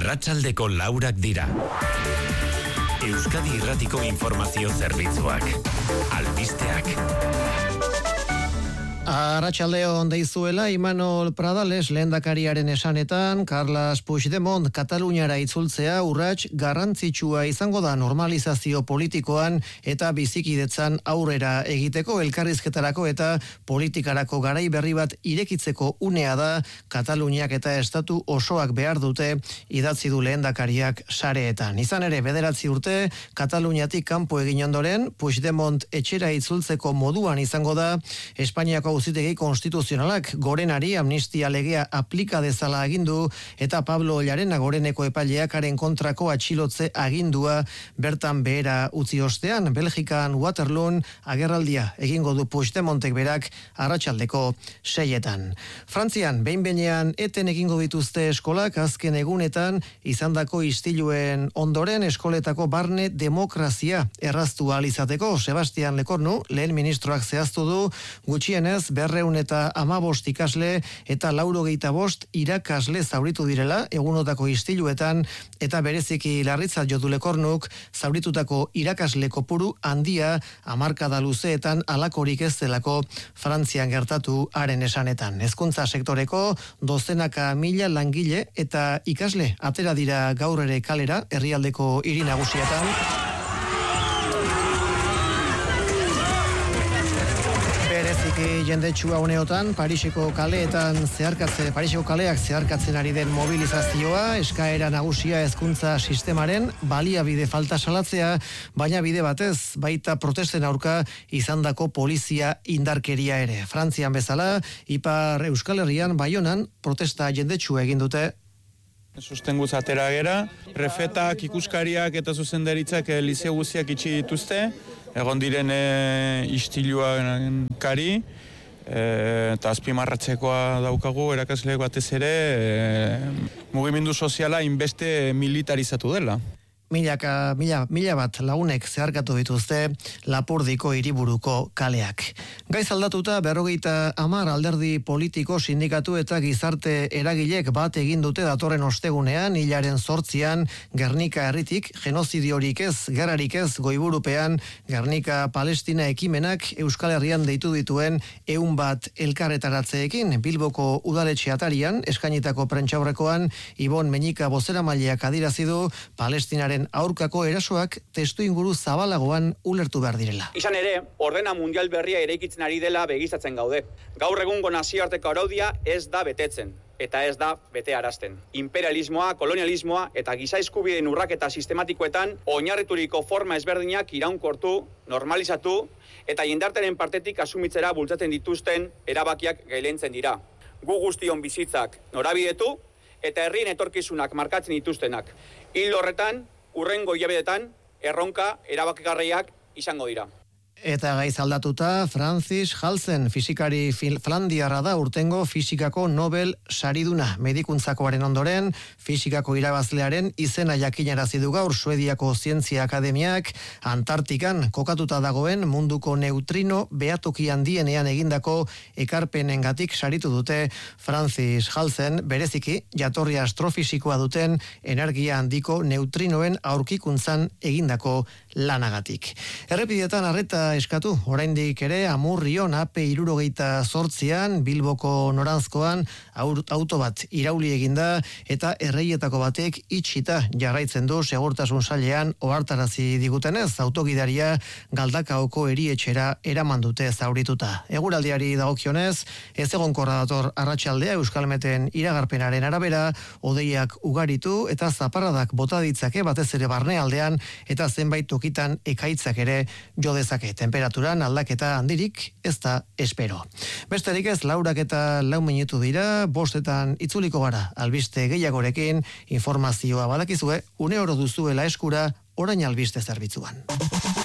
Arratsaldeko 4 dira. Euskadi Irratiko Informazio Zerbitzuak. Albisteak. Arratsaldeon deizuela Imanol Pradales lehendakariaren esanetan Carles Puigdemont Kataluniara itzultzea urrats garrantzitsua izango da normalizazio politikoan eta bizikidetzan aurrera egiteko elkarrizketarako eta politikarako garai berri bat irekitzeko unea da Kataluniak eta estatu osoak behar dute idatzi du lehendakariak sareetan. Izan ere 9 urte Kataluniatik kanpo egin ondoren Puigdemont etxera itzultzeko moduan izango da Espainiako Auzitegi Konstituzionalak gorenari amnistia legea aplika dezala agindu eta Pablo Llarena goreneko epaileak haren kontrako atxilotze agindua bertan behera utzi ostean Belgikan Waterloon agerraldia egingo du Puigdemontek berak arratsaldeko 6etan. Frantzian behin-behinean eten egingo dituzte eskolak azken egunetan izandako istiluen ondoren eskoletako barne demokrazia erraztu ahal izateko Sebastian Lecornu lehen ministroak zehaztu du gutxienez 215 ikasle eta 95 irakasle zauritu direla egunotako istiluetan eta bereziki larritzat jo du Lecornuk zauritutako irakasle kopuru handia hamarkada luzeetan halakorik ez delako Frantzian gertatu haren esanetan. Hezkuntza sektoreko dozenaka mila langile eta ikasle atera dira gaur ere kalera herrialdeko hiri nagusietan. Bereziki jendetsua uneotan Pariseko kaleak zeharkatzen ari den mobilizazioa, eskaera nagusia hezkuntza sistemaren baliabide falta salatzea, baina bide batez baita protesten aurka izandako polizia indarkeria ere. Frantzian bezala, Ipar Euskal Herrian Baionan protesta jendetsua egin dute. Sustenguz atera gera, prefetak, ikuskariak eta zuzendaritzak lizeo guziak itxi dituzte, egon diren istiluan kari, eta azpimarratzekoa daukagu erakasleek batez ere mugimendu soziala inbeste militarizatu dela. Mila bat lagunek zeharkatu dituzte Lapurdiko hiriburuko kaleak. Gaiz aldatuta 50 alderdi politiko, sindikatu eta gizarte eragilek bat egin dute datorren ostegunean, hilaren 8an Gernika herritik, genozidiorik ez, gerrarik ez, goiburupean Gernika Palestina ekimenak Euskal Herrian deitu dituen 100 elkarretaratzeekin. Bilboko udaletxe atarian, eskainitako prentsaurrekoan, Ibon Meñika bozeramaileak adierazi du Palestinaren aurkako erasoak testu inguru zabalagoan ulertu behar direla. Izan ere, ordena mundial berria eraikitzen ari dela begizatzen gaude. Gaur egungo nazioarteko araudia ez da betetzen eta ez da betearazten. Imperialismoa, kolonialismoa eta giza eskubideen urraketa sistematikoetan oinarrituriko forma ezberdinak iraunkortu, normalizatu eta jendartaren partetik asumitzera bultzatzen dituzten erabakiak gailentzen dira. Gu guztion bizitzak norabidetu eta herrien etorkizunak markatzen dituztenak. Hil horretan, urrengo hilabetetan erronka erabakigarriak izango dira. Eta gaiz aldatuta, Francis Halsen, fisikari flandiarra da urtengo fisikako Nobel sariduna. Medikuntzakoaren ondoren, fisikako irabazlearen izena jakinarazi du gaur Suediako Zientzia Akademiak Antartikan kokatuta dagoen munduko neutrino behatoki handienean egindako ekarpenengatik saritu dute Francis Halsen, bereziki jatorri astrofisikoa duten energia handiko neutrinoen aurkikuntzan egindako lanagatik. Errepidetan arreta eskatu, oraindik ere Amurrion AP68an Bilboko noranzkoan auto bat irauli eginda eta erreietako batek itxita jarraitzen du segurtasun sailean ohartarazi digutenez autogidaria Galdakaoko erietxera eraman dute zaurituta. Eguraldiari dagokionez, ez egonkorra dator arratsaldea Euskalmeten iragarpenaren arabera, hodeiak ugaritu eta zaparradak bota ditzake batez ere barnealdean eta zenbait tokitan ekaitzak ere jo dezake. Temperaturan aldaketa handirik ez da espero. Besterik ez 4:04 minutu dira, 5etan itzuliko gara albiste gehiagorekin, informazioa badakizue, une oro duzuela eskura orain albiste zerbitzuan.